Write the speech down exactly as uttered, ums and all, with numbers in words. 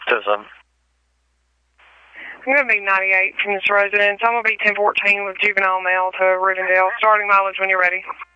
Says um. I'm going to be ninety-eight from this residence. I'm going to be ten fourteen with juvenile mail to Rivendell. Starting mileage when you're ready.